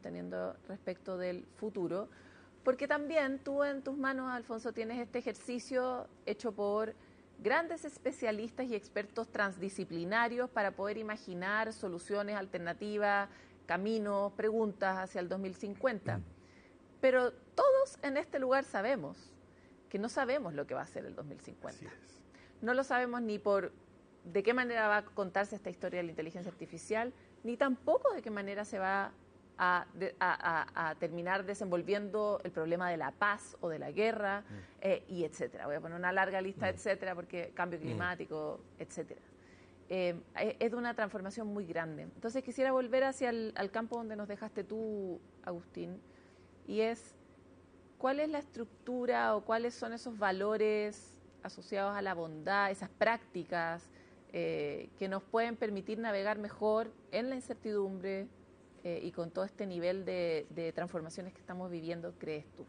teniendo respecto del futuro, porque también tú en tus manos, Alfonso, tienes este ejercicio hecho por grandes especialistas y expertos transdisciplinarios para poder imaginar soluciones alternativas, caminos, preguntas hacia el 2050. Pero todos en este lugar sabemos que no sabemos lo que va a ser el 2050. No lo sabemos ni por de qué manera va a contarse esta historia de la inteligencia artificial, ni tampoco de qué manera se va a terminar desenvolviendo el problema de la paz o de la guerra, y etcétera. Voy a poner una larga lista, etcétera, porque cambio climático, etcétera. Es de una transformación muy grande. Entonces quisiera volver hacia al campo donde nos dejaste tú, Agustín, y es cuál es la estructura o cuáles son esos valores asociados a la bondad, esas prácticas que nos pueden permitir navegar mejor en la incertidumbre y con todo este nivel de transformaciones que estamos viviendo, ¿crees tú?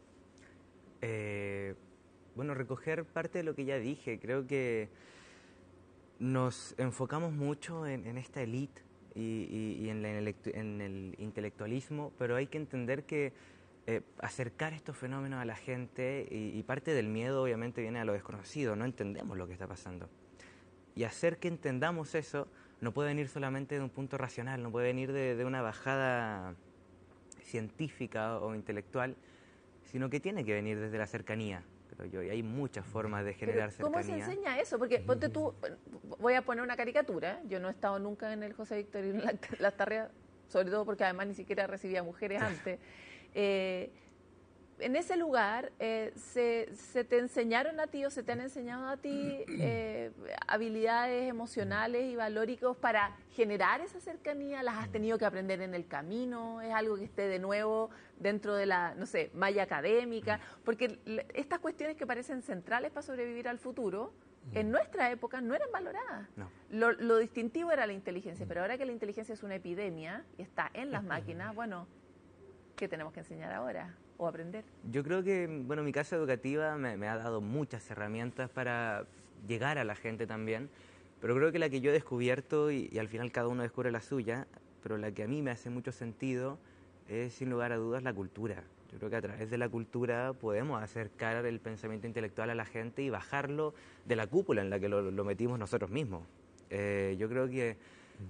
Bueno, recoger parte de lo que ya dije. Creo que nos enfocamos mucho en esta élite y en el intelectualismo, pero hay que entender que acercar estos fenómenos a la gente, y parte del miedo obviamente viene a lo desconocido, no entendemos lo que está pasando. Y hacer que entendamos eso no puede venir solamente de un punto racional, no puede venir de una bajada científica o intelectual, sino que tiene que venir desde la cercanía, creo yo, y hay muchas formas de generar cercanía. ¿Cómo se enseña eso? Porque ponte tú, voy a poner una caricatura, yo no he estado nunca en el José Victorino Lastarria, sobre todo porque además ni siquiera recibía mujeres antes. En ese lugar se te enseñaron a ti o se te han enseñado a ti habilidades emocionales y valóricos para generar esa cercanía. ¿Las has tenido que aprender en el camino? ¿Es algo que esté de nuevo dentro de la, no sé, malla académica? Porque estas cuestiones que parecen centrales para sobrevivir al futuro, en nuestra época no eran valoradas. No. Lo distintivo era la inteligencia, pero ahora que la inteligencia es una epidemia y está en las máquinas, bueno, ¿qué tenemos que enseñar ahora o aprender? Yo creo que, bueno, mi casa educativa me ha dado muchas herramientas para llegar a la gente también, pero creo que la que yo he descubierto, y al final cada uno descubre la suya, pero la que a mí me hace mucho sentido es, sin lugar a dudas, la cultura. Yo creo que a través de la cultura podemos acercar el pensamiento intelectual a la gente y bajarlo de la cúpula en la que lo metimos nosotros mismos. Yo creo que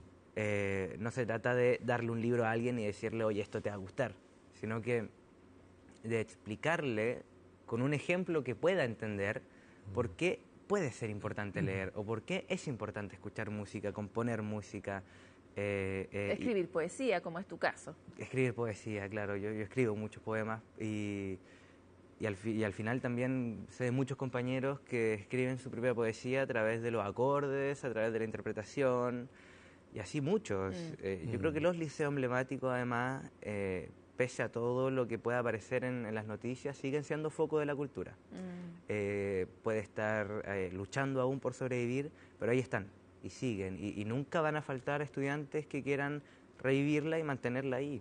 no se trata de darle un libro a alguien y decirle, oye, esto te va a gustar, sino que de explicarle con un ejemplo que pueda entender por qué puede ser importante leer o por qué es importante escuchar música, componer música. Escribir poesía, como es tu caso. Escribir poesía, claro. Yo escribo muchos poemas y al final también sé de muchos compañeros que escriben su propia poesía a través de los acordes, a través de la interpretación, y así muchos. Yo creo que los liceos emblemáticos, además, pese a todo lo que pueda aparecer en las noticias, siguen siendo foco de la cultura. Puede estar luchando aún por sobrevivir, pero ahí están y siguen, y nunca van a faltar estudiantes que quieran revivirla y mantenerla ahí.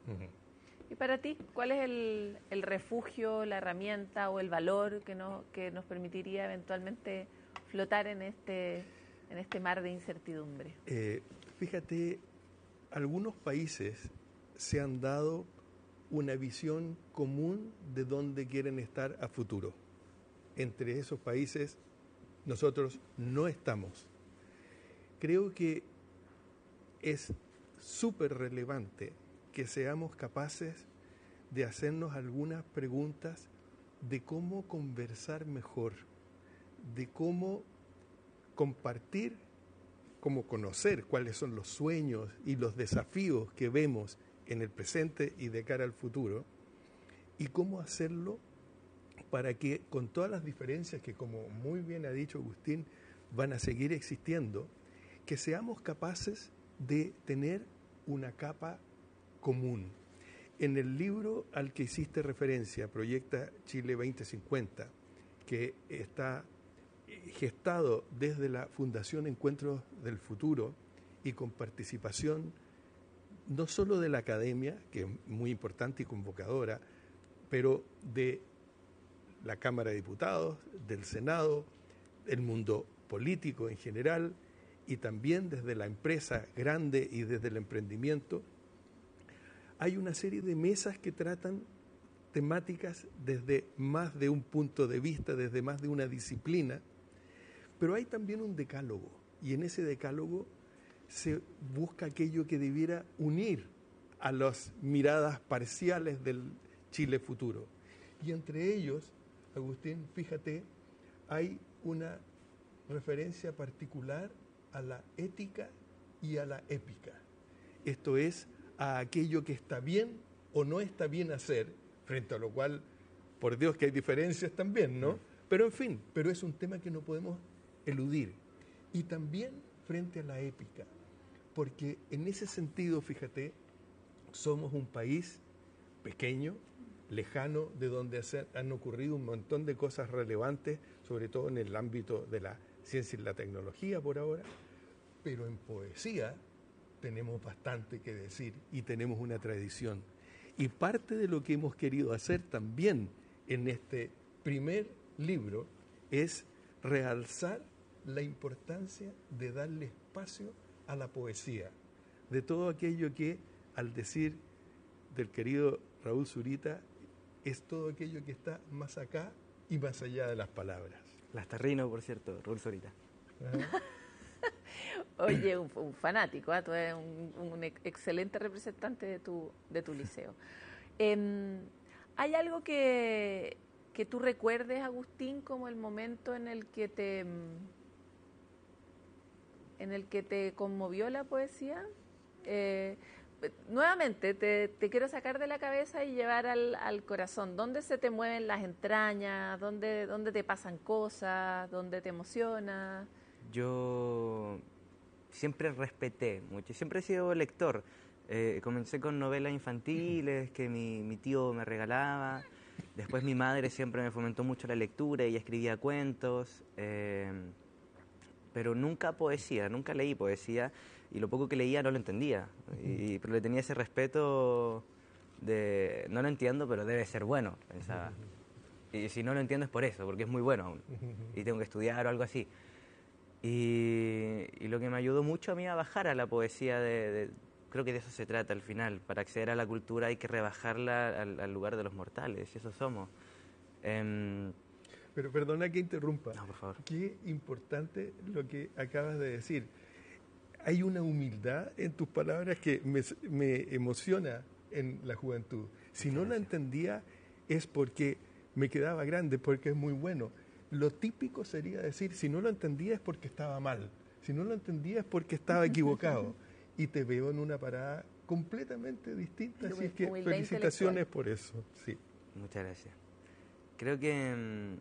Y para ti, ¿cuál es el refugio, la herramienta o el valor que nos permitiría eventualmente flotar en este mar de incertidumbre? Fíjate, algunos países se han dado una visión común de dónde quieren estar a futuro. Entre esos países nosotros no estamos. Creo que es súper relevante que seamos capaces de hacernos algunas preguntas de cómo conversar mejor, de cómo compartir, cómo conocer cuáles son los sueños y los desafíos que vemos en el presente y de cara al futuro, y cómo hacerlo para que, con todas las diferencias que, como muy bien ha dicho Agustín, van a seguir existiendo, que seamos capaces de tener una capa común. En el libro al que hiciste referencia, Proyecta Chile 2050, que está gestado desde la Fundación Encuentros del Futuro y con participación no solo de la academia, que es muy importante y convocadora, pero de la Cámara de Diputados, del Senado, el mundo político en general, y también desde la empresa grande y desde el emprendimiento, hay una serie de mesas que tratan temáticas desde más de un punto de vista, desde más de una disciplina, pero hay también un decálogo, y en ese decálogo se busca aquello que debiera unir a las miradas parciales del Chile futuro. Y entre ellos, Agustín, fíjate, hay una referencia particular a la ética y a la épica. Esto es, a aquello que está bien o no está bien hacer, frente a lo cual, por Dios que hay diferencias también, ¿no? Pero en fin, pero es un tema que no podemos eludir. Y también frente a la épica, porque en ese sentido, fíjate, somos un país pequeño, lejano, de donde han ocurrido un montón de cosas relevantes, sobre todo en el ámbito de la ciencia y la tecnología por ahora, pero en poesía tenemos bastante que decir y tenemos una tradición. Y parte de lo que hemos querido hacer también en este primer libro es realzar la importancia de darle espacio a la poesía, de todo aquello que, al decir del querido Raúl Zurita, es todo aquello que está más acá y más allá de las palabras. Lastarrino, por cierto, Raúl Zurita. Oye, un fanático, ¿eh? Tú eres un excelente representante de tu liceo. ¿Hay algo que tú recuerdes, Agustín, como el momento en el que te conmovió la poesía? Nuevamente, te quiero sacar de la cabeza y llevar al corazón. ¿Dónde se te mueven las entrañas? ¿Dónde te pasan cosas? ¿Dónde te emociona? Yo siempre respeté mucho, siempre he sido lector. Comencé con novelas infantiles que mi tío me regalaba. Después mi madre siempre me fomentó mucho la lectura, ella escribía cuentos, pero nunca poesía, nunca leí poesía, y lo poco que leía no lo entendía. Pero le tenía ese respeto de, no lo entiendo, pero debe ser bueno, pensaba. Y si no lo entiendo es por eso, porque es muy bueno aún, y tengo que estudiar o algo así. Y lo que me ayudó mucho a mí a bajar a la poesía, creo que de eso se trata al final. Para acceder a la cultura hay que rebajarla al lugar de los mortales, y eso somos. Pero perdona que interrumpa. No, por favor. Qué importante lo que acabas de decir. Hay una humildad en tus palabras que me emociona en la juventud. Si no la entendía es porque me quedaba grande, porque es muy bueno. Lo típico sería decir, si no lo entendía es porque estaba mal, si no lo entendía es porque estaba equivocado. Y te veo en una parada completamente distinta, así que felicitaciones por eso. Sí. Muchas gracias. Creo que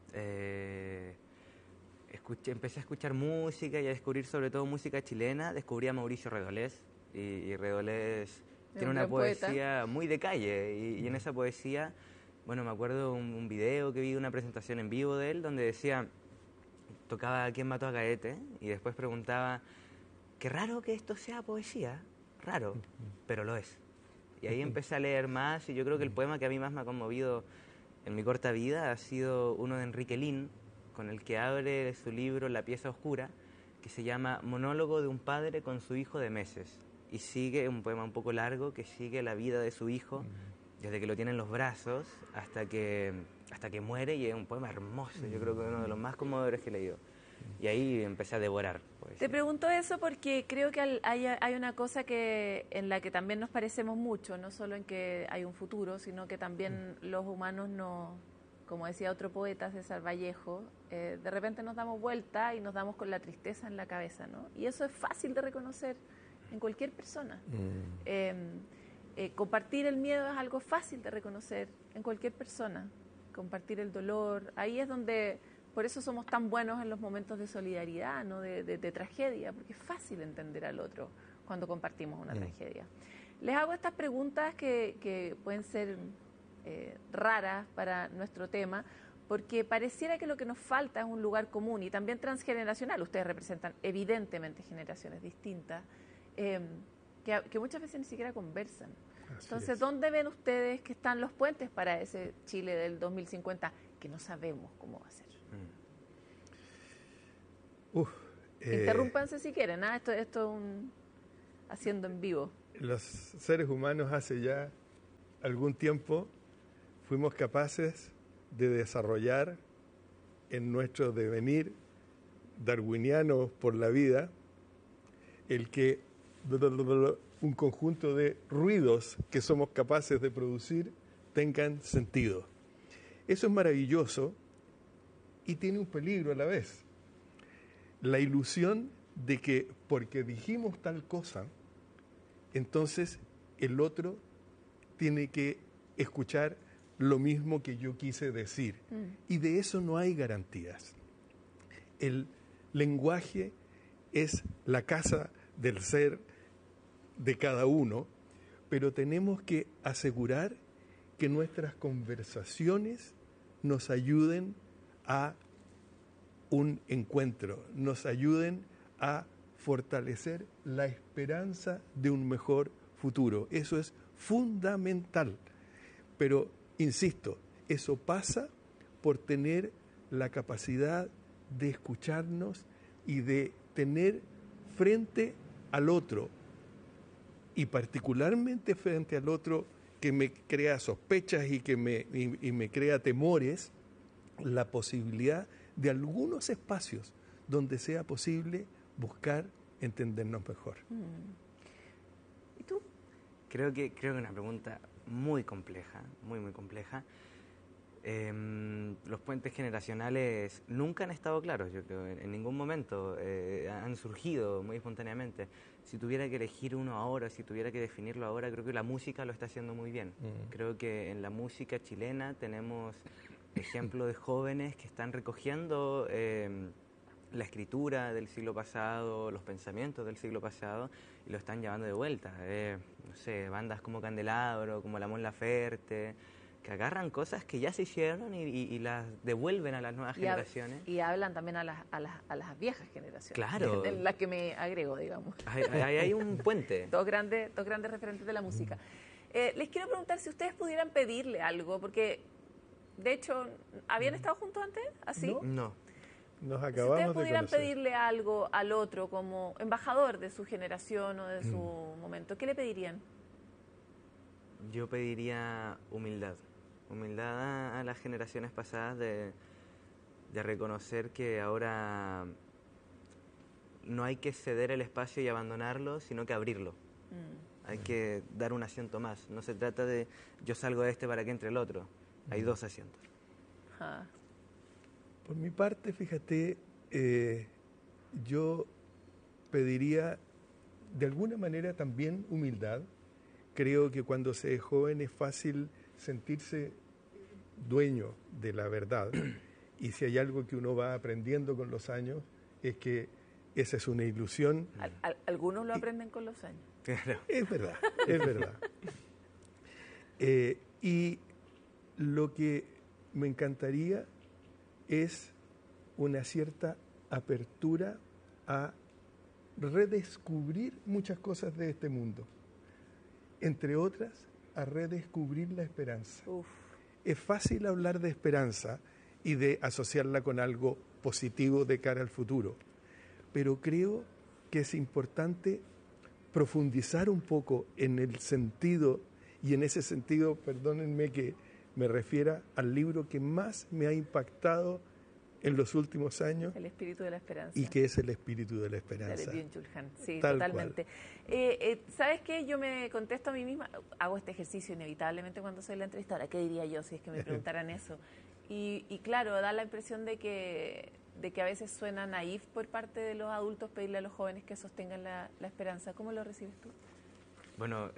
empecé a escuchar música y a descubrir sobre todo música chilena. Descubrí a Mauricio Redolés, y Redolés tiene una poesía muy de calle, y en esa poesía, bueno, me acuerdo un video que vi de una presentación en vivo de él donde decía, tocaba ¿Quién mató a Gaete? Y después preguntaba, qué raro que esto sea poesía, raro, pero lo es. Y ahí empecé a leer más, y yo creo que el poema que a mí más me ha conmovido en mi corta vida ha sido uno de Enrique Lin, con el que abre su libro La pieza oscura, que se llama Monólogo de un padre con su hijo de meses. Y sigue un poema un poco largo que sigue la vida de su hijo, desde que lo tiene en los brazos hasta que muere, y es un poema hermoso, yo creo que es uno de los más conmovedores que he leído. Y ahí empecé a devorar poesía. Te pregunto eso porque creo que hay una cosa en la que también nos parecemos mucho, no solo en que hay un futuro, sino que también los humanos, como decía otro poeta, César Vallejo, de repente nos damos vuelta y nos damos con la tristeza en la cabeza, ¿no? Y eso es fácil de reconocer en cualquier persona. Compartir el miedo es algo fácil de reconocer en cualquier persona. Compartir el dolor, ahí es donde... Por eso somos tan buenos en los momentos de solidaridad, ¿no? de tragedia, porque es fácil entender al otro cuando compartimos una tragedia. Les hago estas preguntas que pueden ser raras para nuestro tema, porque pareciera que lo que nos falta es un lugar común y también transgeneracional. Ustedes representan evidentemente generaciones distintas, que muchas veces ni siquiera conversan. Entonces, ¿dónde ven ustedes que están los puentes para ese Chile del 2050 que no sabemos cómo va a ser? Interrúmpanse si quieren, ¿eh? Esto es haciendo en vivo. los seres humanos hace ya algún tiempo fuimos capaces de desarrollar en nuestro devenir darwiniano por la vida el que un conjunto de ruidos que somos capaces de producir tengan sentido. Eso es maravilloso y tiene un peligro a la vez. La ilusión de que porque dijimos tal cosa, entonces el otro tiene que escuchar lo mismo que yo quise decir. Y de eso no hay garantías. El lenguaje es la casa del ser de cada uno, pero tenemos que asegurar que nuestras conversaciones nos ayuden a un encuentro, nos ayuden a fortalecer la esperanza de un mejor futuro. Eso es fundamental. Pero, insisto, eso pasa por tener la capacidad de escucharnos y de tener frente al otro, y particularmente frente al otro que me crea sospechas y que me crea temores, la posibilidad de algunos espacios donde sea posible buscar entendernos mejor. ¿Y tú? Creo que es una pregunta muy compleja, muy compleja. Los puentes generacionales nunca han estado claros, yo creo, en ningún momento. Han surgido muy espontáneamente. Si tuviera que elegir uno ahora, si tuviera que definirlo ahora, creo que la música lo está haciendo muy bien. Creo que en la música chilena tenemos ejemplos de jóvenes que están recogiendo la escritura del siglo pasado, los pensamientos del siglo pasado, y lo están llevando de vuelta. No sé, bandas como Candelabro, como La Mon Laferte, que agarran cosas que ya se hicieron y las devuelven a las nuevas generaciones. Y hablan también a las viejas generaciones. Claro. En las que me agrego, digamos. Hay un puente. Dos grandes referentes de la música. Les quiero preguntar si ustedes pudieran pedirle algo, porque, de hecho, ¿habían estado juntos antes? ¿Así? No. Nos acabamos si ustedes pudieran de conocer. pedirle algo al otro como embajador de su generación o de su momento, ¿qué le pedirían? Yo pediría humildad. Humildad a las generaciones pasadas de reconocer que ahora no hay que ceder el espacio y abandonarlo, sino que abrirlo. Hay que dar un asiento más. No se trata de yo salgo de este para que entre el otro. Hay dos asientos. Por mi parte, fíjate, yo pediría de alguna manera también humildad. Creo que cuando se es joven es fácil sentirse dueño de la verdad, y si hay algo que uno va aprendiendo con los años es que esa es una ilusión. Algunos lo aprenden con los años. Claro. Es verdad, es verdad. Y lo que me encantaría es una cierta apertura a redescubrir muchas cosas de este mundo. Entre otras, a redescubrir la esperanza. Es fácil hablar de esperanza y de asociarla con algo positivo de cara al futuro, pero creo que es importante profundizar un poco en el sentido, y en ese sentido, perdónenme que me refiera al libro que más me ha impactado en los últimos años. El espíritu de la esperanza. Y que es el espíritu de la esperanza. De Byung-Chul Han, sí, Tal totalmente. ¿Sabes qué? Yo me contesto a mí misma, hago este ejercicio inevitablemente cuando soy la entrevistadora. ¿Qué diría yo si es que me preguntaran eso? Y claro, da la impresión de que a veces suena naif por parte de los adultos pedirle a los jóvenes que sostengan la esperanza. ¿Cómo lo recibes tú? Bueno,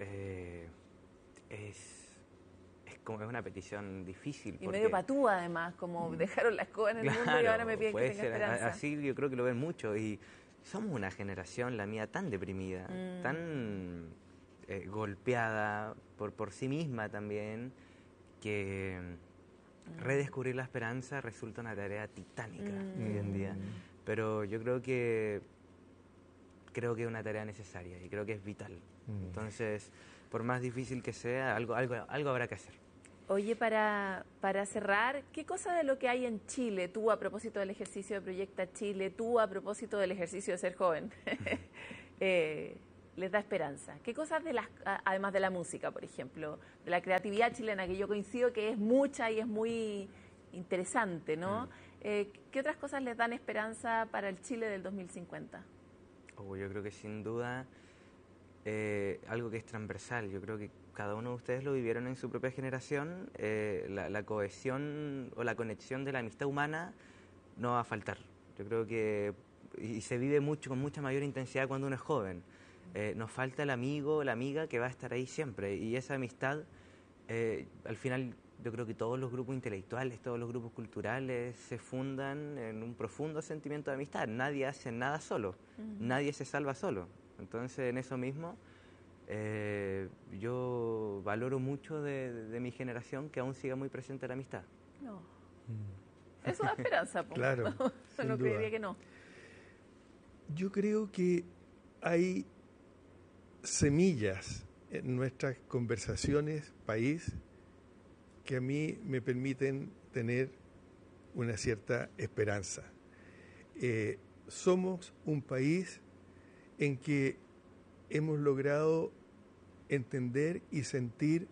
es una petición difícil. Y medio patúa, además, como dejaron la escoba en el mundo y ahora me piden que tenga esperanza. Así yo creo que lo ven mucho. Y somos una generación, la mía, tan deprimida, tan golpeada por sí misma también, que redescubrir la esperanza resulta una tarea titánica hoy en día. Pero yo creo que es una tarea necesaria y creo que es vital. Entonces, por más difícil que sea, algo habrá que hacer. Oye, para cerrar, ¿qué cosa de lo que hay en Chile, tú a propósito del ejercicio de Proyecta Chile, tú a propósito del ejercicio de ser joven, les da esperanza? ¿Qué cosas además de la música, por ejemplo, de la creatividad chilena, que yo coincido que es mucha y es muy interesante, ¿no? ¿Qué otras cosas les dan esperanza para el Chile del 2050? Yo creo que sin duda algo que es transversal. Yo creo que cada uno de ustedes lo vivieron en su propia generación. La cohesión o la conexión de la amistad humana no va a faltar. Yo creo que y se vive mucho, con mucha mayor intensidad cuando uno es joven. Nos falta el amigo o la amiga que va a estar ahí siempre, y esa amistad, al final yo creo que todos los grupos intelectuales, todos los grupos culturales se fundan en un profundo sentimiento de amistad. Nadie hace nada solo, nadie se salva solo. Entonces, en eso mismo, yo valoro mucho de mi generación que aún siga muy presente la amistad. No. Eso da esperanza, po. Claro. No creería que no. Yo creo que hay semillas en nuestras conversaciones país que a mí me permiten tener una cierta esperanza. Somos un país en que hemos logrado entender y sentir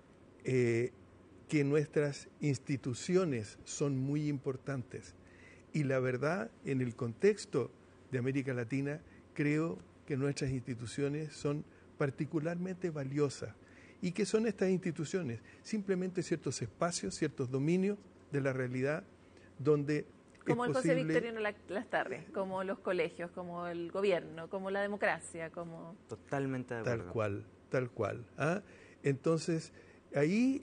que nuestras instituciones son muy importantes. Y la verdad, en el contexto de América Latina, creo que nuestras instituciones son particularmente valiosas. ¿Y qué son estas instituciones? Simplemente ciertos espacios, ciertos dominios de la realidad donde como el posible... José Victorino Lastarria, como los colegios, como el gobierno, como la democracia, como... Totalmente de acuerdo. Tal cual. ¿Ah? Entonces, ahí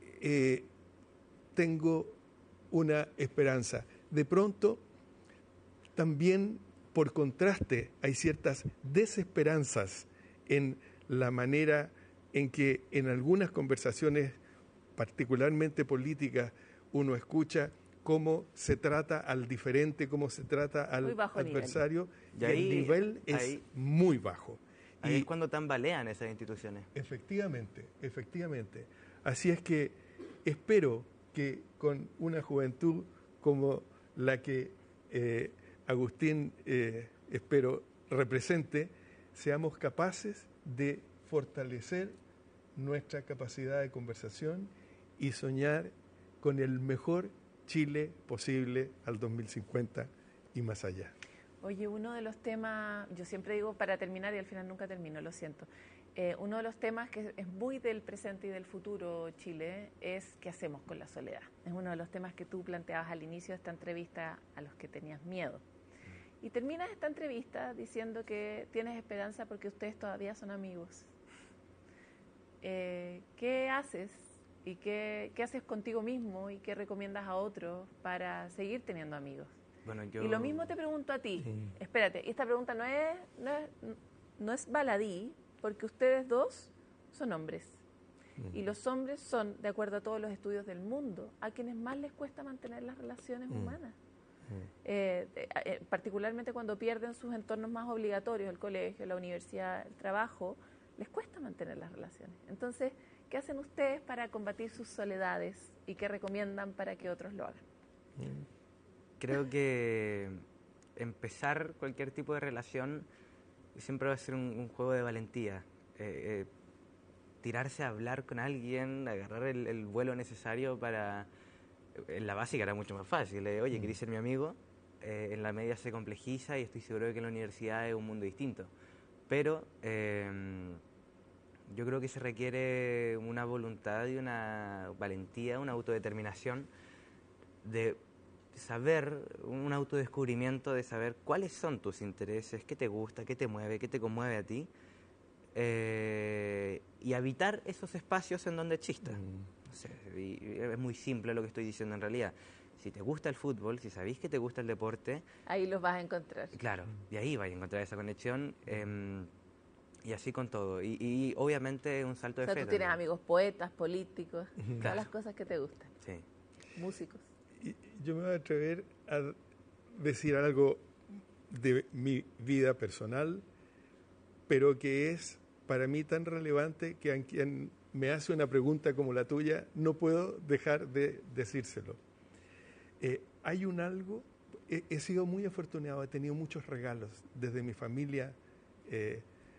tengo una esperanza. De pronto, también por contraste, hay ciertas desesperanzas en la manera en que en algunas conversaciones, particularmente políticas, uno escucha cómo se trata al diferente, cómo se trata al adversario, y el nivel es muy bajo. Ahí es cuando tambalean esas instituciones. Efectivamente. Así es que espero que con una juventud como la que Agustín espero represente, seamos capaces de fortalecer nuestra capacidad de conversación y soñar con el mejor Chile posible al 2050 y más allá. Oye, uno de los temas, yo siempre digo para terminar y al final nunca termino, lo siento. Uno de los temas que es muy del presente y del futuro Chile es qué hacemos con la soledad. Es uno de los temas que tú planteabas al inicio de esta entrevista a los que tenías miedo. Y terminas esta entrevista diciendo que tienes esperanza porque ustedes todavía son amigos. ¿Qué haces y qué haces contigo mismo y qué recomiendas a otros para seguir teniendo amigos? Bueno, Y lo mismo te pregunto a ti. Sí. Espérate, esta pregunta no es baladí, porque ustedes dos son hombres. Y los hombres son, de acuerdo a todos los estudios del mundo, a quienes más les cuesta mantener las relaciones humanas. Particularmente cuando pierden sus entornos más obligatorios, el colegio, la universidad, el trabajo, les cuesta mantener las relaciones. Entonces, ¿qué hacen ustedes para combatir sus soledades y qué recomiendan para que otros lo hagan? Creo que empezar cualquier tipo de relación siempre va a ser un juego de valentía. Tirarse a hablar con alguien, agarrar el vuelo necesario para... En la básica era mucho más fácil. Oye, ¿querés ser mi amigo? En la media se complejiza y estoy seguro de que en la universidad es un mundo distinto. Pero yo creo que se requiere una voluntad y una valentía, una autodeterminación de saber, un autodescubrimiento de saber cuáles son tus intereses, qué te gusta, qué te mueve, qué te conmueve a ti, y habitar esos espacios en donde existas. No sé, y es muy simple lo que estoy diciendo en realidad. Si te gusta el fútbol, si sabéis que te gusta el deporte... Ahí los vas a encontrar. Claro, y ahí vas a encontrar esa conexión, y así con todo. Y obviamente un salto de fe. O sea, tú tienes amigos poetas, políticos, claro, todas las cosas que te gustan. Sí. Músicos. Yo me voy a atrever a decir algo de mi vida personal, pero que es para mí tan relevante que a quien me hace una pregunta como la tuya, no puedo dejar de decírselo. Hay un algo, he sido muy afortunado, he tenido muchos regalos desde mi familia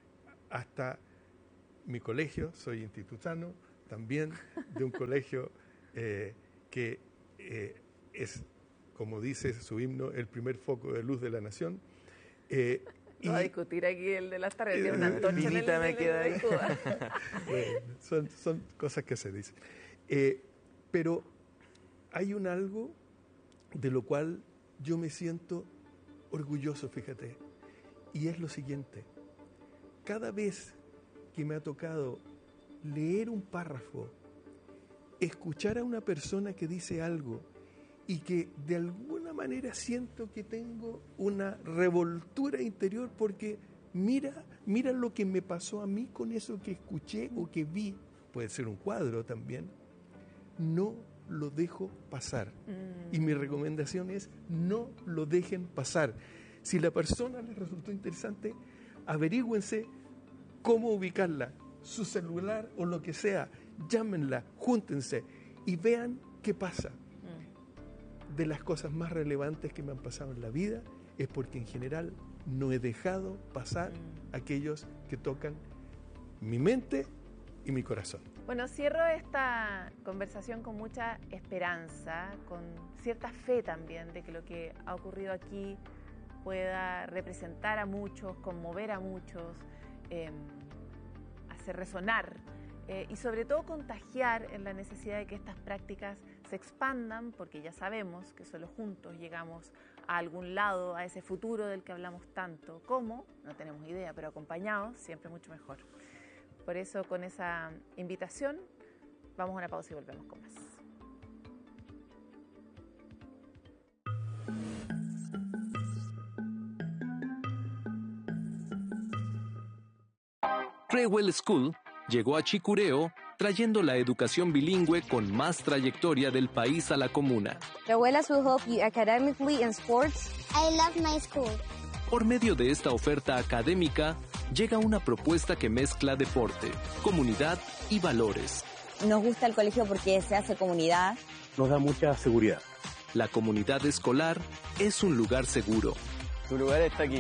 hasta mi colegio, soy institutano, también de un colegio que es, como dice su himno, el primer foco de luz de la nación. No va a discutir aquí el de las tardes, tiene una antorcha en el me queda ahí. Bueno, son cosas que se dicen. Pero hay un algo de lo cual yo me siento orgulloso, fíjate, y es lo siguiente. Cada vez que me ha tocado leer un párrafo, escuchar a una persona que dice algo y que de alguna manera siento que tengo una revoltura interior porque mira lo que me pasó a mí con eso que escuché o que vi, puede ser un cuadro también, no lo dejo pasar. Y mi recomendación es no lo dejen pasar. Si la persona les resultó interesante, averígüense cómo ubicarla, su celular o lo que sea, llámenla, júntense y vean qué pasa. De las cosas más relevantes que me han pasado en la vida es porque en general no he dejado pasar aquellos que tocan mi mente y mi corazón. Bueno, cierro esta conversación con mucha esperanza, con cierta fe también de que lo que ha ocurrido aquí pueda representar a muchos, conmover a muchos, hacer resonar y sobre todo contagiar en la necesidad de que estas prácticas se expandan, porque ya sabemos que solo juntos llegamos a algún lado, a ese futuro del que hablamos tanto. ¿Cómo? No tenemos idea, pero acompañados siempre mucho mejor. Por eso, con esa invitación, vamos a una pausa y volvemos con más. Rewell School llegó a Chicureo trayendo la educación bilingüe con más trayectoria del país a la comuna. Rewellas will help you academically in sports. I love my school. Por medio de esta oferta académica, llega una propuesta que mezcla deporte, comunidad y valores. Nos gusta el colegio porque se hace comunidad. Nos da mucha seguridad. La comunidad escolar es un lugar seguro. Tu lugar está aquí.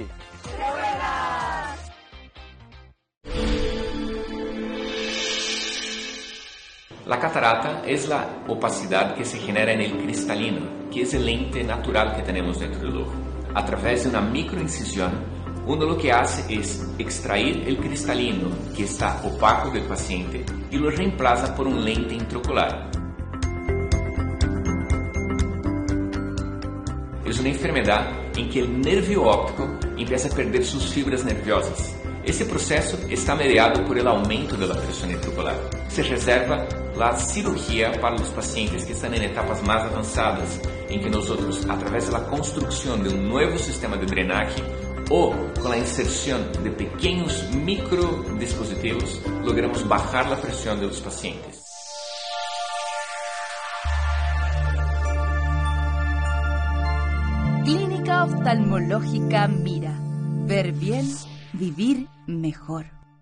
La catarata es la opacidad que se genera en el cristalino, que es el lente natural que tenemos dentro del ojo. A través de una microincisión, uno lo que hace es extraer el cristalino que está opaco del paciente y lo reemplaza por un lente intraocular. Es una enfermedad en que el nervio óptico empieza a perder sus fibras nerviosas. Ese proceso está mediado por el aumento de la presión intraocular. Se reserva la cirugía para los pacientes que están en etapas más avanzadas, en que nosotros, a través de la construcción de un nuevo sistema de drenaje o con la inserción de pequeños microdispositivos, logramos bajar la presión de los pacientes. Clínica Oftalmológica Mira. Ver bien, vivir mejor.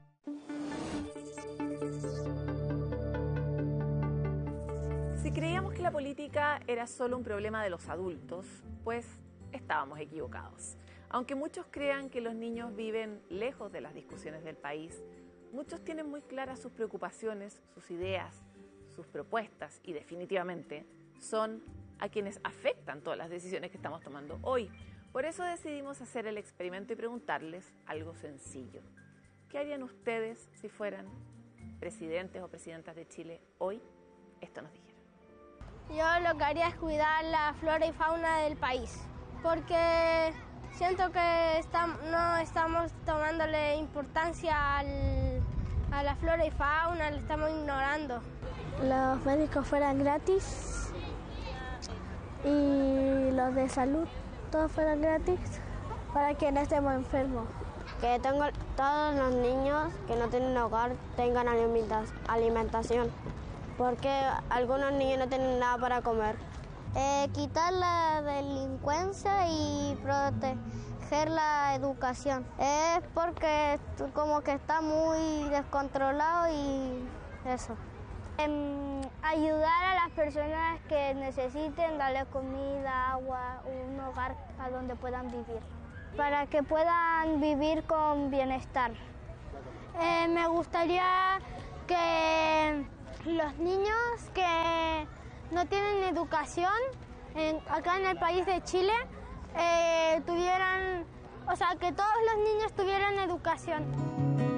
Si creíamos que la política era solo un problema de los adultos, pues estábamos equivocados. Aunque muchos crean que los niños viven lejos de las discusiones del país, muchos tienen muy claras sus preocupaciones, sus ideas, sus propuestas y definitivamente son a quienes afectan todas las decisiones que estamos tomando hoy. Por eso decidimos hacer el experimento y preguntarles algo sencillo. ¿Qué harían ustedes si fueran presidentes o presidentas de Chile hoy? Esto nos dijeron. Yo lo que haría es cuidar la flora y fauna del país, porque siento que no estamos tomándole importancia a la flora y fauna, le estamos ignorando. Los médicos fueran gratis y los de salud todos fueran gratis para que no estemos enfermos. Que todos los niños que no tienen hogar tengan alimentación, porque algunos niños no tienen nada para comer. Quitar la delincuencia y proteger la educación. Es porque como que está muy descontrolado y eso. Ayudar a las personas que necesiten, darles comida, agua, un hogar a donde puedan vivir, para que puedan vivir con bienestar. Me gustaría que los niños que no tienen educación acá en el país de Chile tuvieran, o sea, que todos los niños tuvieran educación.